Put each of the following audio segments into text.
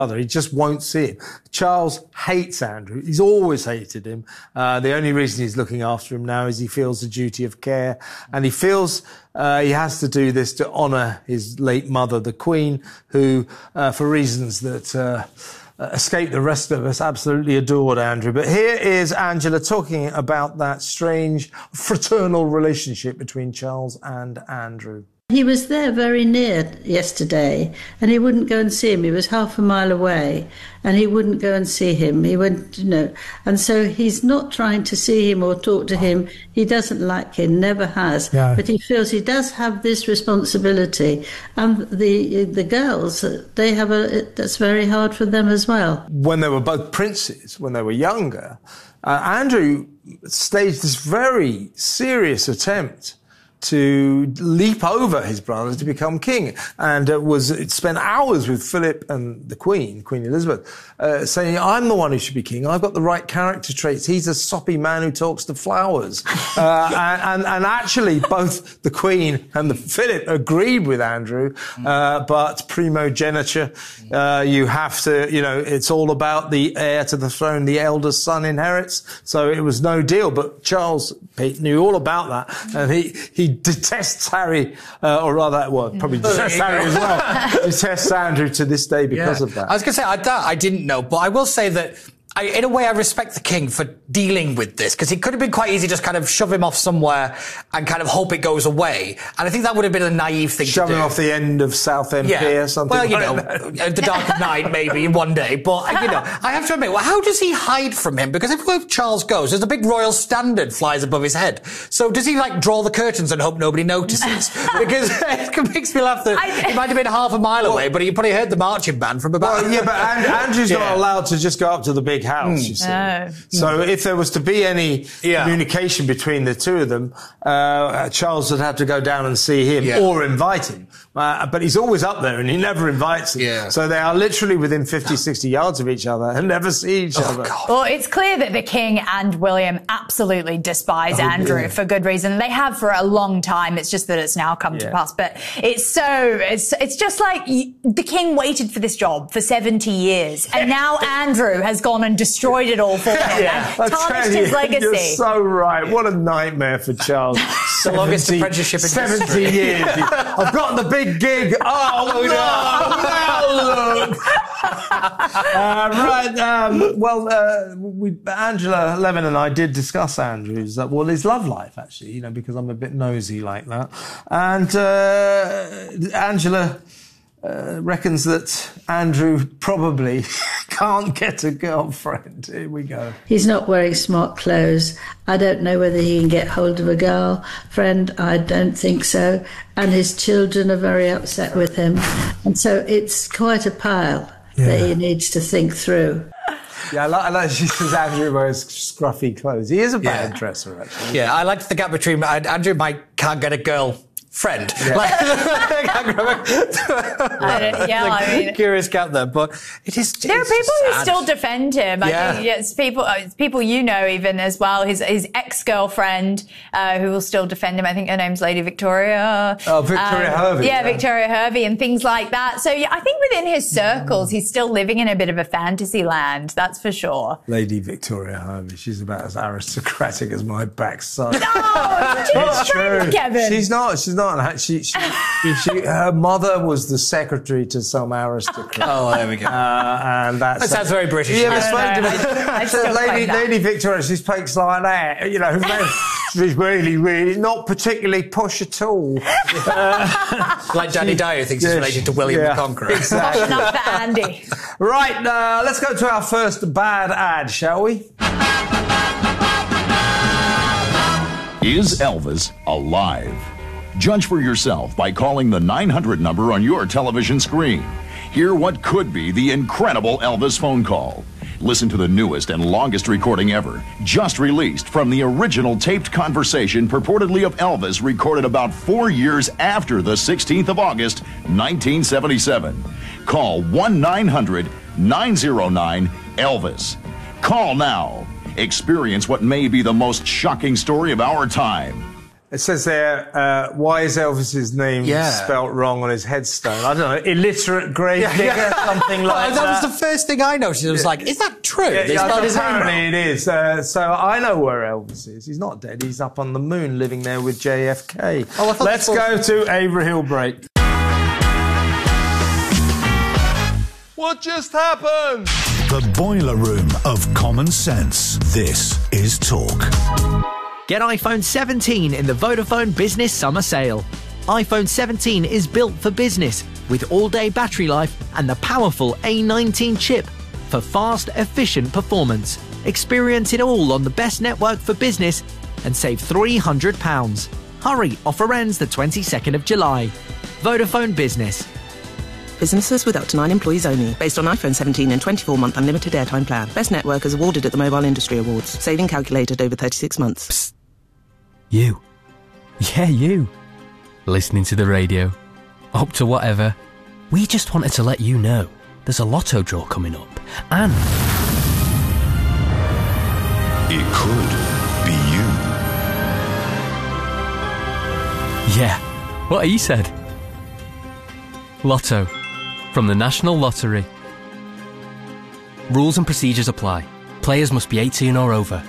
He just won't see him. Charles hates Andrew. He's always hated him. The only reason he's looking after him now is he feels the duty of care, and he feels he has to do this to honour his late mother, the Queen, who, for reasons that escape the rest of us, absolutely adored Andrew. But here is Angela talking about that strange fraternal relationship between Charles and Andrew. He was there very near yesterday, and he wouldn't go and see him. He was half a mile away, and he wouldn't go and see him. He went, and so he's not trying to see him or talk to him. He doesn't like him, never has. Yeah. But he feels he does have this responsibility, and the girls, they have that's very hard for them as well. When they were both princes, when they were younger, Andrew staged this very serious attempt to leap over his brother to become king, and spent hours with Philip and the Queen Elizabeth, saying, I'm the one who should be king. I've got the right character traits. He's a soppy man who talks to flowers. and actually, both the Queen and the Philip agreed with Andrew, but primogeniture, you have to, it's all about the heir to the throne. The eldest son inherits. So it was no deal. But Charles knew all about that, and he detests Harry, or rather, probably detests Harry as well. Detests Andrew to this day because of that. I was going to say, I didn't know, but I will say that in a way, I respect the king for dealing with this, because it could have been quite easy just kind of shove him off somewhere and kind of hope it goes away. And I think that would have been a naive thing to do. Shove him off the end of Southend Pier or something. Well, the Dark of Night, maybe, in one day. But, I have to admit, how does he hide from him? Because everywhere Charles goes, there's a big royal standard flies above his head. So does he, draw the curtains and hope nobody notices? Because it makes me laugh that he might have been half a mile away, but you probably heard the marching band from about... Well, but Andrew's not allowed to just go up to the big house, you see. No. So if there was to be any communication between the two of them, Charles would have to go down and see him or invite him. But he's always up there and he never invites him. Yeah. So they are literally within 50, 60 yards of each other and never see each other. God. Well, it's clear that the king and William absolutely despise Andrew for good reason. They have for a long time. It's just that it's now come to pass. But it's just like the king waited for this job for 70 years and now Andrew has gone and destroyed it all for him and tarnished his legacy. You're so right. What a nightmare for Charles. The longest apprenticeship in 70 years. I've got the big gig. Oh, no. Look. Angela Levin and I did discuss Andrew's, his love life, actually, because I'm a bit nosy like that. And Angela reckons that Andrew probably can't get a girlfriend. Here we go. He's not wearing smart clothes. I don't know whether he can get hold of a girlfriend. I don't think so. And his children are very upset with him. And so it's quite a pile that he needs to think through. Yeah, I like she says Andrew wears scruffy clothes. He is a bad dresser, actually. Yeah, I liked the gap between Andrew can't get a girl friend. Curious gap there, but it is. There are people who still defend him. I think it's people even as well. His ex-girlfriend who will still defend him. I think her name's Lady Victoria. Oh, Victoria Hervey. Yeah, Victoria Hervey and things like that. So I think within his circles, he's still living in a bit of a fantasy land. That's for sure. Lady Victoria Hervey. She's about as aristocratic as my backside. No, she's true, Kevin. She's not. Her mother was the secretary to some aristocrat. Oh, there we go. And that sounds very British. You ever spoke to me? Lady Victoria, she speaks like that. She's really not particularly posh at all. Like Danny Dyer thinks he's related to William the Conqueror. Exactly. Enough for Andy. Right, let's go to our first bad ad, shall we? Is Elvis alive? Judge for yourself by calling the 900 number on your television screen. Hear what could be the incredible Elvis phone call. Listen to the newest and longest recording ever, just released from the original taped conversation purportedly of Elvis recorded about 4 years after the 16th of August, 1977. Call 1-900-909-ELVIS. Call now. Experience what may be the most shocking story of our time. It says there, why is Elvis's name spelt wrong on his headstone? I don't know, illiterate grave digger, something like that. That was the first thing I noticed. I was like, is that true? Apparently it is. So I know where Elvis is. He's not dead. He's up on the moon living there with JFK. Let's go to a real break. What just happened? The boiler room of common sense. This is Talk. Get iPhone 17 in the Vodafone Business Summer Sale. iPhone 17 is built for business with all-day battery life and the powerful A19 chip for fast, efficient performance. Experience it all on the best network for business and save £300. Hurry, offer ends the 22nd of July. Vodafone Business. Businesses with up to 9 employees only. Based on iPhone 17 and 24-month unlimited airtime plan. Best network is awarded at the Mobile Industry Awards. Saving calculated over 36 months. Psst. You. Yeah, you. Listening to the radio. Up to whatever. We just wanted to let you know there's a lotto draw coming up. And it could be you. Yeah, what he said. Lotto. From the National Lottery. Rules and procedures apply. Players must be 18 or over.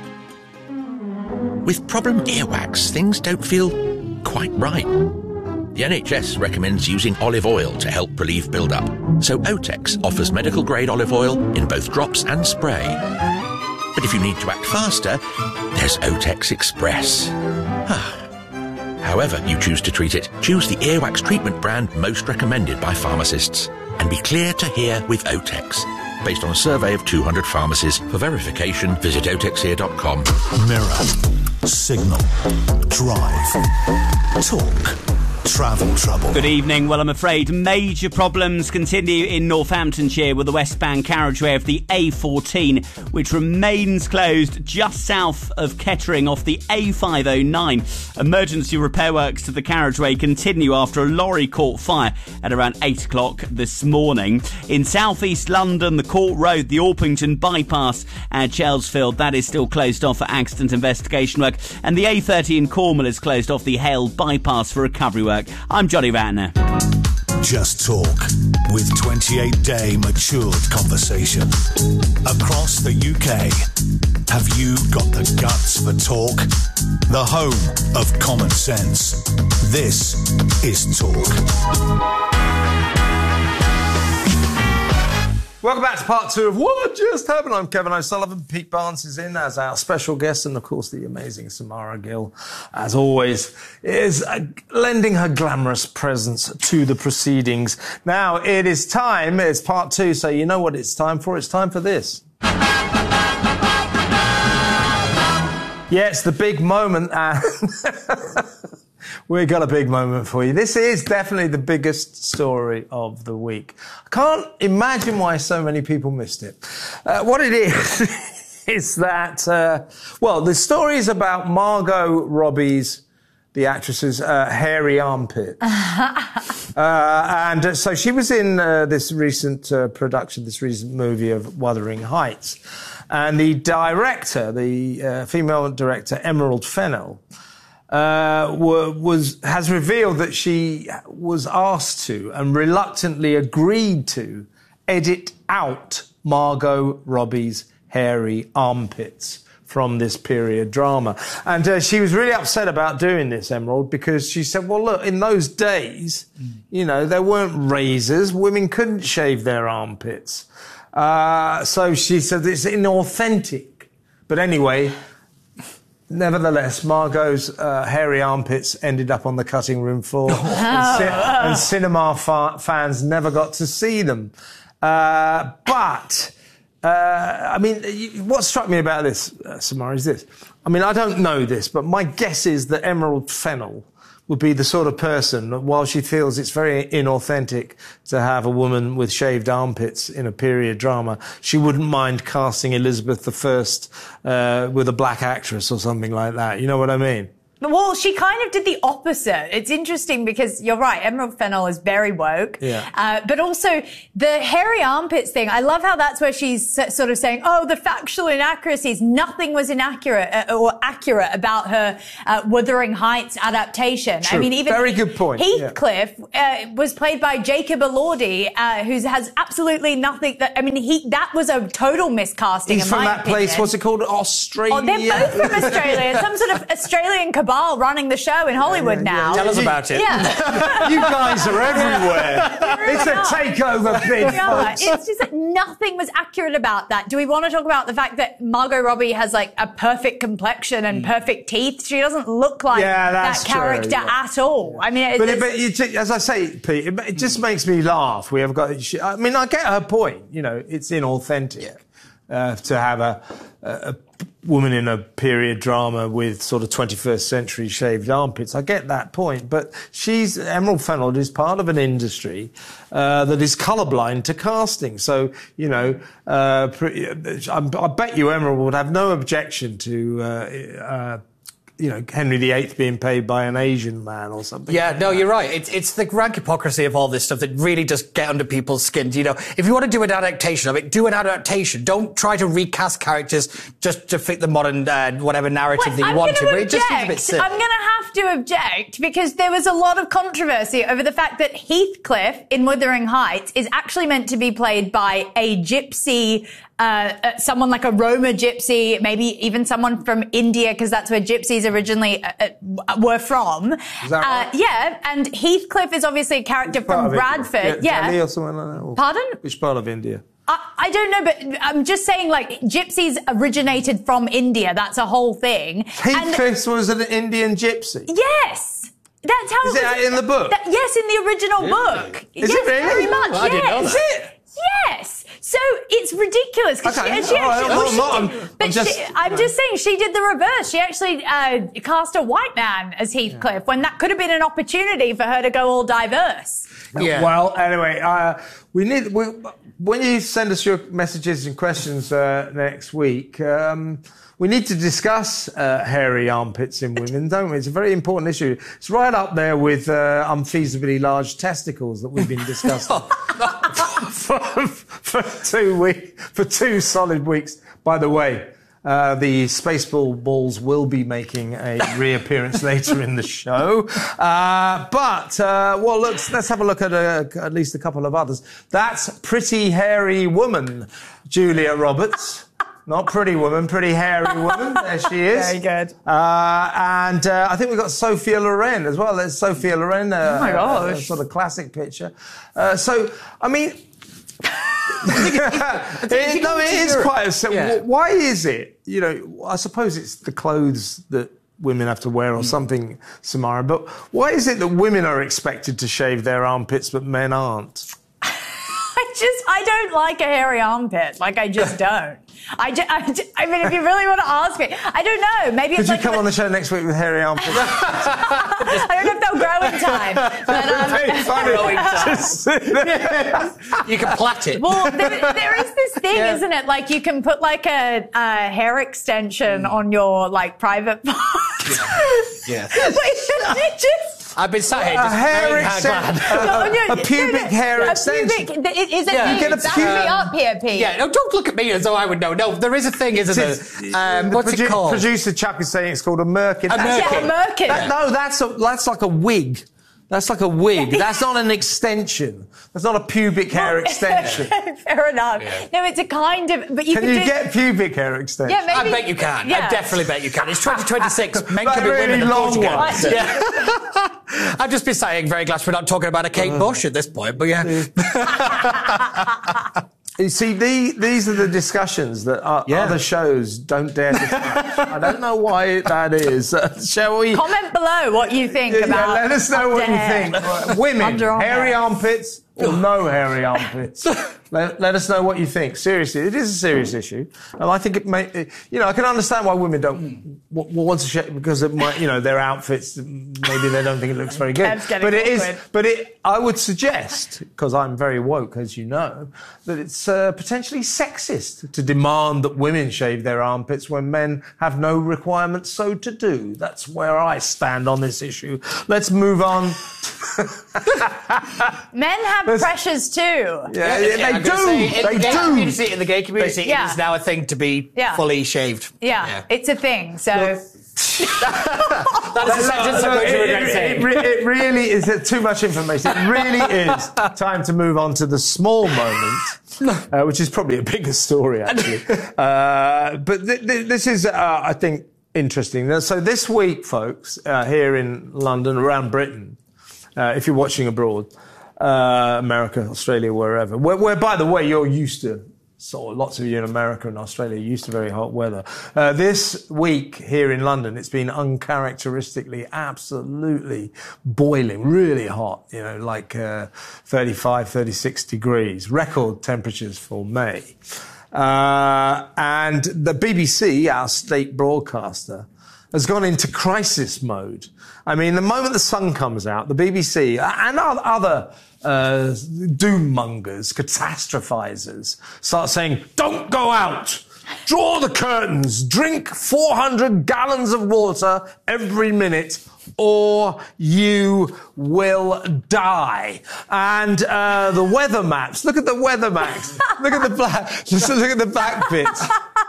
With problem earwax, things don't feel quite right. The NHS recommends using olive oil to help relieve build-up. So Otex offers medical-grade olive oil in both drops and spray. But if you need to act faster, there's Otex Express. However you choose to treat it, choose the earwax treatment brand most recommended by pharmacists. And be clear to hear with Otex. Based on a survey of 200 pharmacies. For verification, visit otexear.com. Mirror. Signal. Drive. Talk. Travel trouble. Good evening. Well, I'm afraid major problems continue in Northamptonshire with the westbound carriageway of the A14, which remains closed just south of Kettering off the A509. Emergency repair works to the carriageway continue after a lorry caught fire at around 8 o'clock this morning. In southeast London, the Court Road, the Orpington bypass at Chelsfield, that is still closed off for accident investigation work. And the A30 in Cornwall is closed off the Hale bypass for recovery work. I'm Johnny Ratner. Just Talk, with 28-day matured conversation. Across the UK, have you got the guts for talk? The home of common sense. This is Talk. Welcome back to part 2 of What Just Happened. I'm Kevin O'Sullivan. Pete Barnes is in as our special guest, and of course the amazing Samara Gill, as always, is lending her glamorous presence to the proceedings. Now it is time, it's part 2, so you know what it's time for. It's time for this. Yeah, it's the big moment, and we've got a big moment for you. This is definitely the biggest story of the week. I can't imagine why so many people missed it. What it is that, the story is about Margot Robbie's, the actress's, hairy armpit. And so she was in this recent production, this recent movie of Wuthering Heights. And the director, the female director, Emerald Fennell, has revealed that she was asked to and reluctantly agreed to edit out Margot Robbie's hairy armpits from this period drama. And she was really upset about doing this, Emerald, because she said, well, look, in those days, you know, there weren't razors. Women couldn't shave their armpits. So she said it's inauthentic. But anyway, nevertheless, Margot's hairy armpits ended up on the cutting room floor, and cinema fans never got to see them. But I mean, what struck me about this, Samara, is this. I mean, I don't know this, but my guess is that Emerald Fennell would be the sort of person that, while she feels it's very inauthentic to have a woman with shaved armpits in a period drama, she wouldn't mind casting Elizabeth I with a black actress or something like that. You know what I mean? Well, she kind of did the opposite. It's interesting because you're right. Emerald Fennell is very woke. Yeah. But also the hairy armpits thing. I love how that's where she's sort of saying, oh, the factual inaccuracies. Nothing was inaccurate or accurate about her Wuthering Heights adaptation. True. I mean, even very good point. Heathcliff was played by Jacob Elordi, who has absolutely nothing. That was a total miscasting. He's from that place. What's it called? Australia. Oh, they're both from Australia. Some sort of Australian cabal running the show in Hollywood now. Tell us about it. Yeah. You guys are everywhere. It's a takeover bid. Yeah. It's just that nothing was accurate about that. Do we want to talk about the fact that Margot Robbie has like a perfect complexion and perfect teeth? She doesn't look like that character at all. I mean, as I say, Pete, it just makes me laugh. We have got. I mean, I get her point. You know, it's inauthentic to have a woman in a period drama with sort of 21st century shaved armpits. I get that point, but Emerald Fennell is part of an industry that is colourblind to casting. So, you know, I bet you Emerald would have no objection to Henry VIII being played by an Asian man or something. Yeah, no, you're right. It's the rank hypocrisy of all this stuff that really just get under people's skins. You know, if you want to do an adaptation of it, do an adaptation. Don't try to recast characters just to fit the modern whatever narrative that you want to. But it just seems a bit sick. I'm going to have to object because there was a lot of controversy over the fact that Heathcliff in Wuthering Heights is actually meant to be played by a gypsy. Someone like a Roma gypsy, maybe even someone from India, because that's where gypsies originally were from. Is that right? Yeah, and Heathcliff is obviously a character from Bradford. Yeah. Delhi or something like that? Or Pardon? Which part of India? I don't know, but I'm just saying, like, gypsies originated from India. That's a whole thing. Heathcliff was an Indian gypsy? Yes! That's how Is it in the book? Yes, in the original book. Is it really? Very much, I didn't know that. Is it? Yes. So it's ridiculous. I'm just saying she did the reverse. She actually cast a white man as Heathcliff when that could have been an opportunity for her to go all diverse. Yeah. Well, anyway, when you send us your messages and questions next week, we need to discuss hairy armpits in women, don't we? It's a very important issue. It's right up there with unfeasibly large testicles that we've been discussing for 2 solid weeks. By the way, the Spaceball balls will be making a reappearance later in the show. Let's have a look at at least a couple of others. That's Pretty Hairy Woman, Julia Roberts. Not Pretty Woman, Pretty Hairy Woman. There she is. Very good. And I think we've got Sophia Loren as well. There's Sophia Loren. Oh my gosh. A sort of classic picture. I mean... it is quite a... Yeah. Why is it, I suppose it's the clothes that women have to wear or something, Samara, but why is it that women are expected to shave their armpits but men aren't? I don't like a hairy armpit. Like, I just don't. I mean, if you really want to ask me, I don't know. Maybe Could it's you come on the show next week with hairy armpits? I don't know if they'll grow in time. But, you can plait it. Well, there is this thing, isn't it? Like, you can put like a hair extension on your like private part. Yeah. I've been sat here just hair extension. A pubic hair extension. Is it? You get a pubic up here, Pete. Yeah, no, don't look at me as though I would know. No, there is a thing, isn't there? What's it called? Producer Chuck is saying it's called a merkin. A merkin. That's like a wig. That's like a wig. That's not an extension. That's not a pubic hair extension. Fair enough. Yeah. No, it's a kind of... But can you get pubic hair extension? Yeah, maybe. I bet you can. Yeah. I definitely bet you can. It's 2026. Men can be really women. long one. Yeah. I've just been saying very glad we're not talking about a Kate Bush at this point, but yeah. You see, these are the discussions that other shows don't dare to touch. I don't know why that is. Shall we? Comment below what you think about. Yeah, let us know what you think. Women, hairy armpits or no hairy armpits? Let us know what you think. Seriously, it is a serious issue. And I think I can understand why women don't want to shave because it might, their outfits, maybe they don't think it looks very good. I would suggest, because I'm very woke, as you know, that it's potentially sexist to demand that women shave their armpits when men have no requirement so to do. That's where I stand on this issue. Let's move on. Men have pressures too. Yeah, they do. In the gay community, it is now a thing to be fully shaved. Yeah, it's a thing. So. That is a sentence I'm going to regret saying. It really is too much information. It really is time to move on to the small moment, which is probably a bigger story, actually. But this is, I think, interesting. So this week, folks, here in London, around Britain, if you're watching abroad, America, Australia, wherever, where, by the way, you're used to. So lots of you in America and Australia are used to very hot weather. This week here in London, it's been uncharacteristically, absolutely boiling, really hot, like 35, 36 degrees, record temperatures for May. And the BBC, our state broadcaster, has gone into crisis mode. I mean, the moment the sun comes out, the BBC and other doom mongers, catastrophizers start saying, don't go out, draw the curtains, drink 400 gallons of water every minute, or you will die. And the weather maps, look at the weather maps, look at the black bits.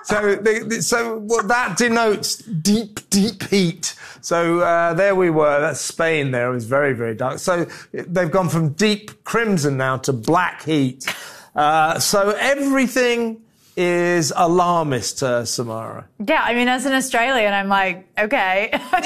So that denotes deep, deep heat. So there we were. That's Spain there. It was very, very dark. So they've gone from deep crimson now to black heat. So everything is alarmist, Samara. Yeah, I mean, as an Australian, I'm like, okay.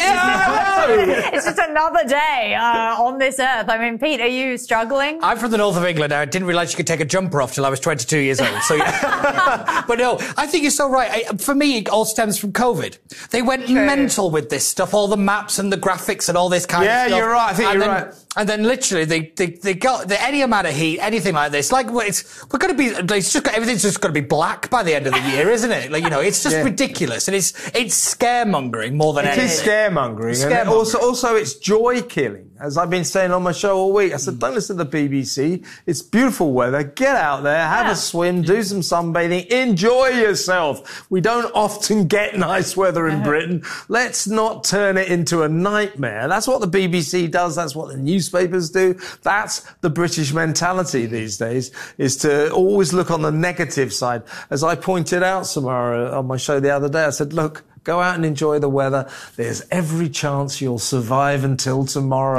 It's just another day on this earth. I mean, Pete, are you struggling? I'm from the north of England. I didn't realise you could take a jumper off till I was 22 years old. So, yeah. But no, I think you're so right. For me, it all stems from COVID. They went mental with this stuff, all the maps and the graphics and all this kind of stuff. Yeah, you're right. I think you're right. And then literally they got any amount of heat, anything like this. Like everything's just going to be black by the end of the year, isn't it? Like, it's just ridiculous. And it's scaremongering more than anything. It is scaremongering. And also it's joy killing. As I've been saying on my show all week, I said, don't listen to the BBC. It's beautiful weather. Get out there, have a swim, do some sunbathing, enjoy yourself. We don't often get nice weather in Britain. Let's not turn it into a nightmare. That's what the BBC does. That's what the newspapers do. That's the British mentality these days, is to always look on the negative side. As I pointed out, Samara, on my show the other day, I said, look, go out and enjoy the weather. There's every chance you'll survive until tomorrow.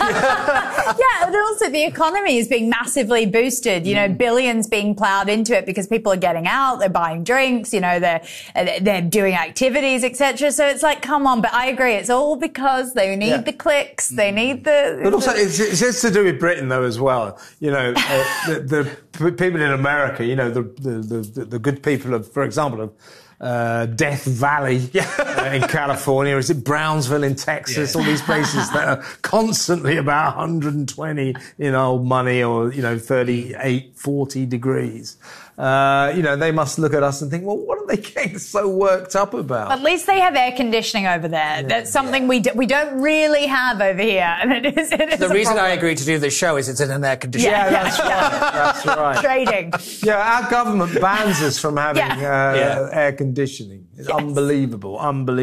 Yeah, and also the economy is being massively boosted. Billions being ploughed into it because people are getting out, they're buying drinks, they're doing activities, etc. So it's like, come on. But I agree, it's all because they need the clicks, they need the. But also, it's to do with Britain though as well. The people in America, the good people of, for example, of Death Valley in California, is it Brownsville in Texas, all these places that are constantly about 120 in old money or 38, 40 degrees. They must look at us and think, well, what are they getting so worked up about? At least they have air conditioning over there. That's something we don't really have over here. And it is the reason I agreed to do this show is it's in an air conditioner. Yeah, that's right. That's right. Trading. Yeah, our government bans us from having air conditioning. It's unbelievable.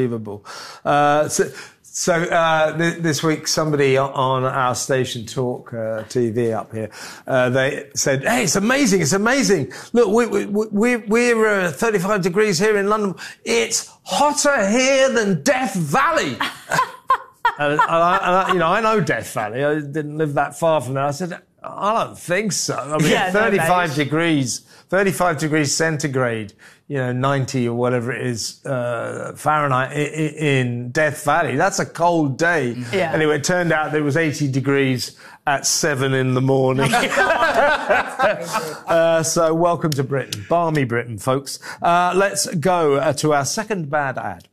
So this week, somebody on our station Talk TV up here, they said, "Hey, it's amazing! Look, we're 35 degrees here in London. It's hotter here than Death Valley." and I know Death Valley. I didn't live that far from there. I said, I don't think so. I mean, 35 degrees centigrade, 90 or whatever it is, Fahrenheit in Death Valley. That's a cold day. Yeah. Anyway, it turned out there was 80 degrees at 7 in the morning. So welcome to Britain. Balmy Britain, folks. Let's go to our second bad ad.